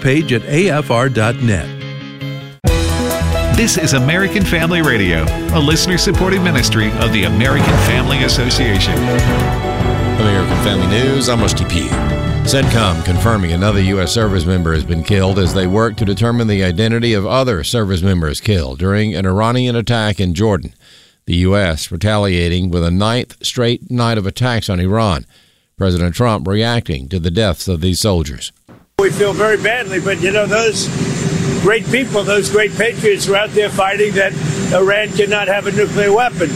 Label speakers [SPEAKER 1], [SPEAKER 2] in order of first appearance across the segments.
[SPEAKER 1] page at afr.net.
[SPEAKER 2] This is American Family Radio, a listener-supported ministry of the American Family Association.
[SPEAKER 3] American Family News, I'm Rusty Pugh. CENTCOM confirming another U.S. service member has been killed as they work to determine the identity of other service members killed during an Iranian attack in Jordan. The U.S. retaliating with a ninth straight night of attacks on Iran. President Trump reacting to the deaths of these soldiers.
[SPEAKER 4] We feel very badly, but those great people, those great patriots are out there fighting that Iran cannot have a nuclear weapon.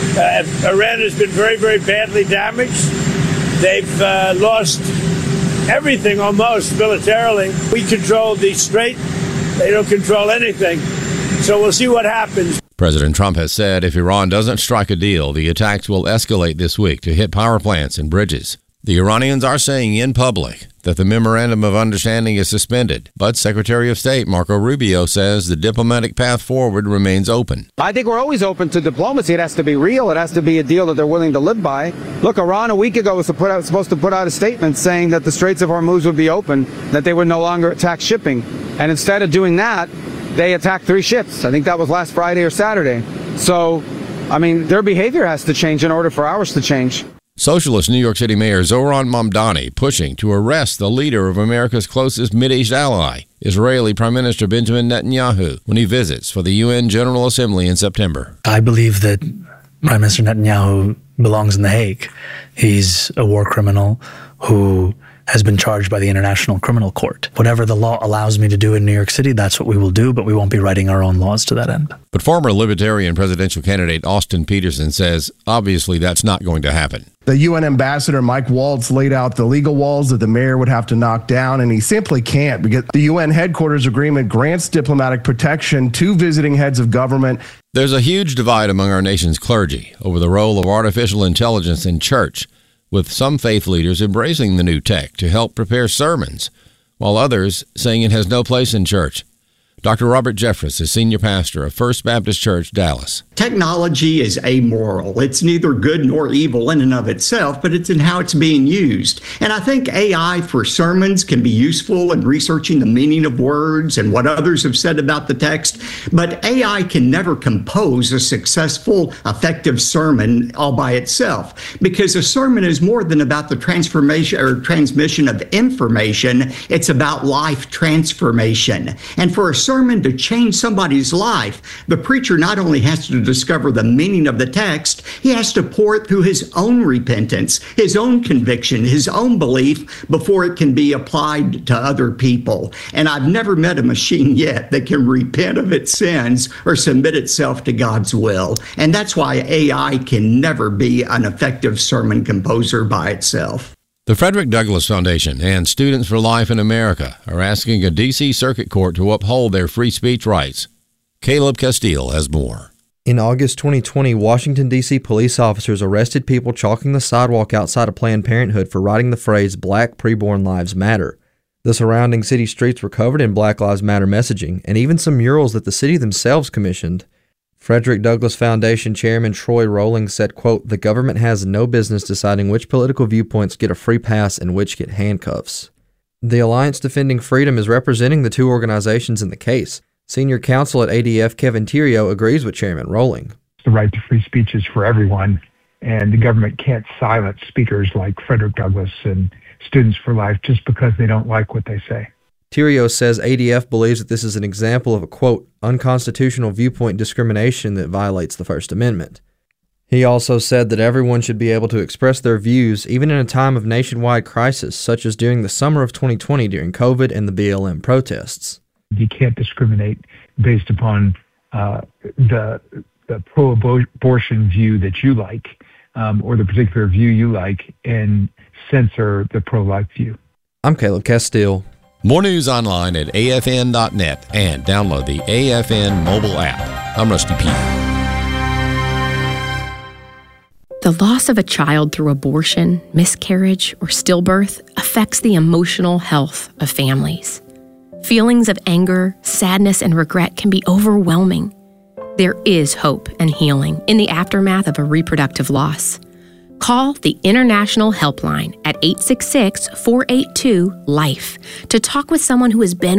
[SPEAKER 4] Iran has been very, very badly damaged. They've lost everything almost militarily. We control the Strait. They don't control anything. So we'll see what happens.
[SPEAKER 3] President Trump has said if Iran doesn't strike a deal, the attacks will escalate this week to hit power plants and bridges. The Iranians are saying in public that the memorandum of understanding is suspended, but Secretary of State Marco Rubio says the diplomatic path forward remains open.
[SPEAKER 5] I think we're always open to diplomacy. It has to be real. It has to be a deal that they're willing to live by. Look, Iran a week ago was supposed to put out a statement saying that the Straits of Hormuz would be open, that they would no longer attack shipping. And instead of doing that, they attacked 3 ships. I think that was last Friday or Saturday. So, their behavior has to change in order for ours to change.
[SPEAKER 3] Socialist New York City Mayor Zohran Mamdani pushing to arrest the leader of America's closest Mideast ally, Israeli Prime Minister Benjamin Netanyahu, when he visits for the UN General Assembly in September.
[SPEAKER 6] I believe that Prime Minister Netanyahu belongs in The Hague. He's a war criminal who has been charged by the International Criminal Court. Whatever the law allows me to do in New York City, that's what we will do, but we won't be writing our own laws to that end.
[SPEAKER 3] But former Libertarian presidential candidate Austin Peterson says, obviously, that's not going to happen.
[SPEAKER 7] The UN ambassador, Mike Waltz, laid out the legal walls that the mayor would have to knock down, and he simply can't because the UN headquarters agreement grants diplomatic protection to visiting heads of government.
[SPEAKER 3] There's a huge divide among our nation's clergy over the role of artificial intelligence in church, with some faith leaders embracing the new tech to help prepare sermons, while others saying it has no place in church. Dr. Robert Jeffress is senior pastor of First Baptist Church, Dallas.
[SPEAKER 8] Technology is amoral. It's neither good nor evil in and of itself, but it's in how it's being used. And I think AI for sermons can be useful in researching the meaning of words and what others have said about the text. But AI can never compose a successful, effective sermon all by itself, because a sermon is more than about the transformation or transmission of information. It's about life transformation. And for a sermon to change somebody's life, the preacher not only has to discover the meaning of the text, he has to pour it through his own repentance, his own conviction, his own belief before it can be applied to other people. And I've never met a machine yet that can repent of its sins or submit itself to God's will. And that's why AI can never be an effective sermon composer by itself.
[SPEAKER 3] The Frederick Douglass Foundation and Students for Life in America are asking a D.C. Circuit Court to uphold their free speech rights. Caleb Castile has more.
[SPEAKER 9] In August 2020, Washington, D.C. police officers arrested people chalking the sidewalk outside of Planned Parenthood for writing the phrase "Black Preborn Lives Matter." The surrounding city streets were covered in Black Lives Matter messaging, and even some murals that the city themselves commissioned. Frederick Douglass Foundation Chairman Troy Rowling said, quote, "The government has no business deciding which political viewpoints get a free pass and which get handcuffs." The Alliance Defending Freedom is representing the two organizations in the case. Senior counsel at ADF Kevin Theriault agrees with Chairman Rowling.
[SPEAKER 10] The right to free speech is for everyone, and the government can't silence speakers like Frederick Douglass and Students for Life just because they don't like what they say.
[SPEAKER 9] Theriault says ADF believes that this is an example of a, quote, "unconstitutional viewpoint discrimination that violates the First Amendment." He also said that everyone should be able to express their views even in a time of nationwide crisis, such as during the summer of 2020 during COVID and the BLM protests.
[SPEAKER 10] You can't discriminate based upon the pro-abortion view that you like or the particular view you like and censor the pro-life view.
[SPEAKER 9] I'm Caleb Castile.
[SPEAKER 3] More news online at afn.net and download the AFN mobile app. I'm Rusty Pugh.
[SPEAKER 11] The loss of a child through abortion, miscarriage, or stillbirth affects the emotional health of families. Feelings of anger, sadness, and regret can be overwhelming. There is hope and healing in the aftermath of a reproductive loss. Call the International Helpline at 866-482-LIFE to talk with someone who has been